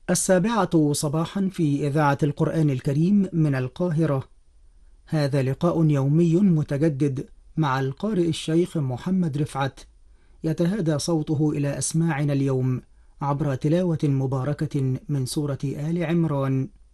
7 صباحا في إذاعة القرآن الكريم من القاهرة. هذا لقاء يومي متجدد مع القارئ الشيخ محمد رفعت، يتهادى صوته إلى أسماعنا اليوم عبر تلاوة مباركة من سورة آل عمران.